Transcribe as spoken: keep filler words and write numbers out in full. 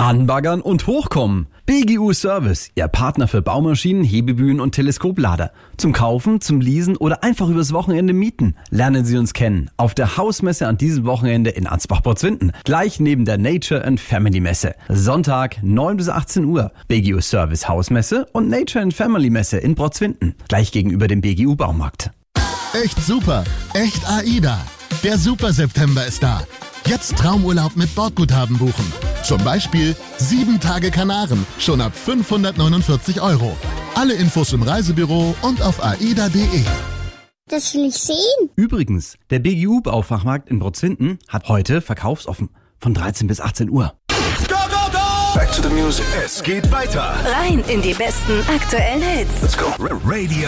Anbaggern und hochkommen. B G U Service, Ihr Partner für Baumaschinen, Hebebühnen und Teleskoplader. Zum Kaufen, zum Leasen oder einfach übers Wochenende mieten. Lernen Sie uns kennen auf der Hausmesse an diesem Wochenende in Ansbach-Porzwinden. Gleich neben der Nature and Family Messe. Sonntag neun bis achtzehn Uhr. B G U Service Hausmesse und Nature and Family Messe in Porzwinden. Gleich gegenüber dem B G U Baumarkt. Echt super, echt AIDA. Der Super September ist da. Jetzt Traumurlaub mit Bordguthaben buchen. Zum Beispiel sieben Tage Kanaren, schon ab fünfhundertneunundvierzig Euro. Alle Infos im Reisebüro und auf aida punkt de. Das will ich sehen. Übrigens, der B G U-Baufachmarkt in Porzwinden hat heute verkaufsoffen. Von dreizehn bis achtzehn Uhr. Go, go, go! Back to the music. Es geht weiter. Rein in die besten aktuellen Hits. Let's go. Radio